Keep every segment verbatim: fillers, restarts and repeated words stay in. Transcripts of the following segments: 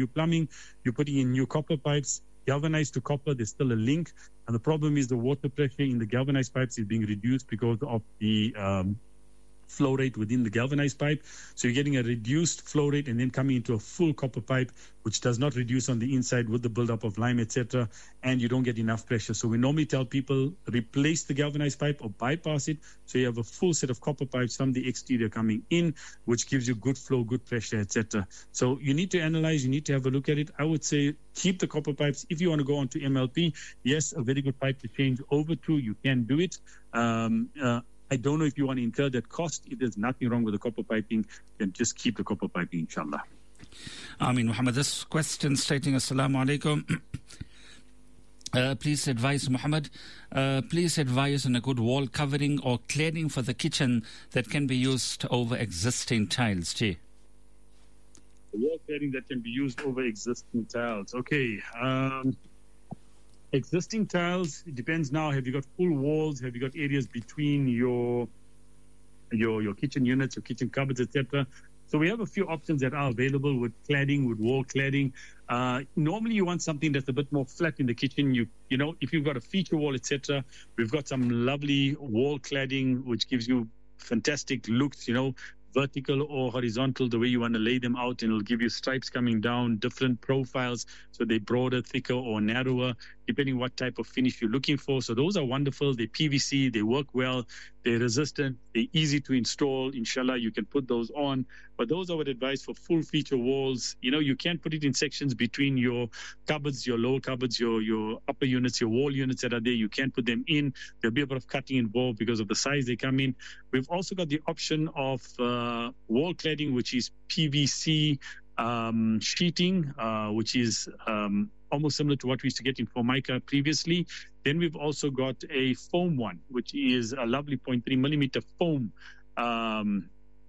new plumbing, you're putting in new copper pipes, galvanized to copper, there's still a link. And the problem is the water pressure in the galvanized pipes is being reduced because of the um, flow rate within the galvanized pipe. So you're getting a reduced flow rate and then coming into a full copper pipe, which does not reduce on the inside with the buildup of lime, et cetera. And you don't get enough pressure. So we normally tell people replace the galvanized pipe or bypass it. So you have a full set of copper pipes from the exterior coming in, which gives you good flow, good pressure, et cetera. So you need to analyze, you need to have a look at it. I would say keep the copper pipes. If you want to go on to M L P, yes, a very good pipe to change over to. You can do it. Um, uh, I don't know if you want to incur that cost. If there's nothing wrong with the copper piping, then just keep the copper piping, inshallah. Amin Muhammad. This question stating, Assalamu alaikum. Uh, please advise, Muhammad, uh, please advise on a good wall covering or cladding for the kitchen that can be used over existing tiles. Gee. Wall cladding that can be used over existing tiles. Okay. Um, Existing tiles, it depends now. Have you got full walls? Have you got areas between your your your kitchen units, your kitchen cupboards, et cetera? So we have a few options that are available with cladding, with wall cladding. Uh, normally, you want something that's a bit more flat in the kitchen. You you know, if you've got a feature wall, et cetera, we've got some lovely wall cladding which gives you fantastic looks. You know, vertical or horizontal, the way you want to lay them out, and it'll give you stripes coming down, different profiles, so they're broader, thicker, or narrower, depending what type of finish you're looking for. So those are wonderful. They're P V C, they work well, they're resistant, they're easy to install. Inshallah, you can put those on. But those I would advise for full feature walls. You know, you can't put it in sections between your cupboards, your lower cupboards, your, your upper units, your wall units that are there. You can't put them in. There'll be a bit of cutting involved because of the size they come in. We've also got the option of uh, wall cladding, which is P V C um, sheeting, uh, which is um, almost similar to what we used to get in Formica previously. Then we've also got a foam one, which is a lovely zero point three millimeter foam um,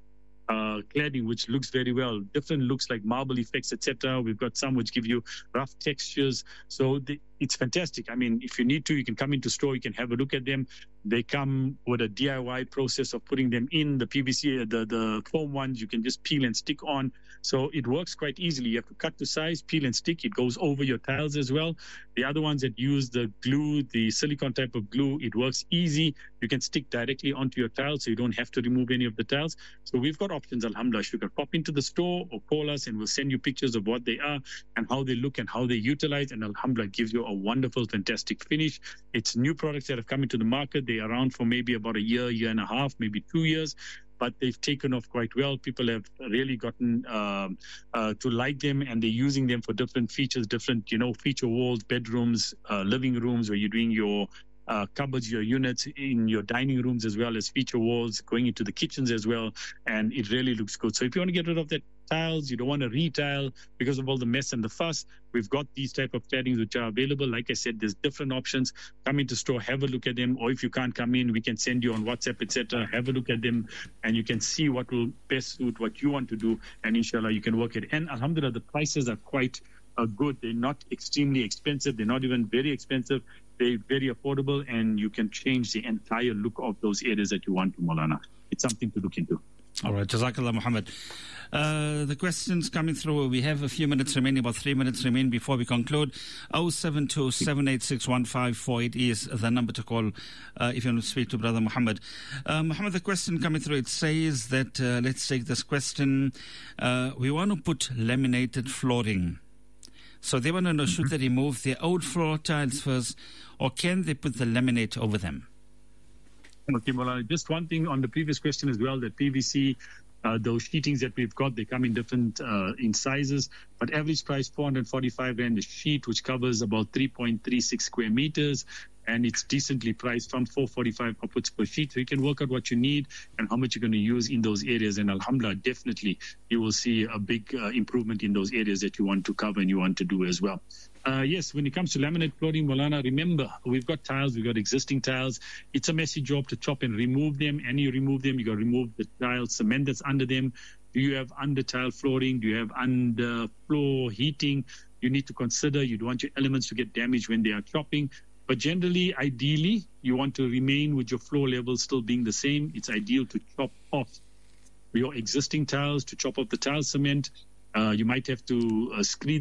uh, cladding, which looks very well. Different looks like marble effects, et cetera. We've got some which give you rough textures. So the, it's fantastic. I mean, if you need to, you can come into store, you can have a look at them. They come with a D I Y process of putting them in. The P V C, the, the foam ones, you can just peel and stick on. So it works quite easily. You have to cut to size, peel and stick. It goes over your tiles as well. The other ones that use the glue, the silicone type of glue, it works easy. You can stick directly onto your tiles, so you don't have to remove any of the tiles. So we've got options, alhamdulillah. You can pop into the store or call us and we'll send you pictures of what they are and how they look and how they utilize. And alhamdulillah, gives you a wonderful, fantastic finish. It's new products that have come into the market. They're around for maybe about a year, year and a half, maybe two years. But they've taken off quite well. People have really gotten um, uh, to like them, and they're using them for different features, different, you know, feature walls, bedrooms, uh, living rooms, where you're doing your uh, cupboards, your units in your dining rooms, as well as feature walls, going into the kitchens as well. And it really looks good. So if you want to get rid of that tiles, you don't want to retile because of all the mess and the fuss, we've got these type of claddings which are available. Like I said, there's different options. Come into store, have a look at them, or if you can't come in, we can send you on WhatsApp, et cetera. Have a look at them, and you can see what will best suit what you want to do, and inshallah you can work it. And alhamdulillah, the prices are quite uh, good. They're not extremely expensive. They're not even very expensive. They're very affordable, and you can change the entire look of those areas that you want to, Maulana. It's something to look into. All right, Jazakallah, Muhammad. Uh, the questions coming through, we have a few minutes remaining, about three minutes remain before we conclude. oh seven two, seven eight six, one five four eight is the number to call uh, if you want to speak to Brother Muhammad. Uh, Muhammad, the question coming through, it says that, uh, let's take this question. Uh, we want to put laminated flooring. So they want to know, should they remove their old floor tiles first, or can they put the laminate over them? Okay, Maulana, just one thing on the previous question as well, that P V C, uh, those sheetings that we've got, they come in different uh, in sizes, but average price four hundred forty-five rand a sheet, which covers about three point three six square meters, and it's decently priced from four forty-five upwards per sheet. So you can work out what you need and how much you're going to use in those areas, and alhamdulillah, definitely you will see a big uh, improvement in those areas that you want to cover and you want to do as well. Uh, yes, when it comes to laminate flooring, Maulana, remember, we've got tiles, we've got existing tiles. It's a messy job to chop and remove them. And you remove them, you got to remove the tile cement that's under them. Do you have under tile flooring? Do you have under floor heating? You need to consider, you don't want your elements to get damaged when they are chopping. But generally, ideally, you want to remain with your floor level still being the same. It's ideal to chop off your existing tiles, to chop off the tile cement. Uh, you might have to uh, screed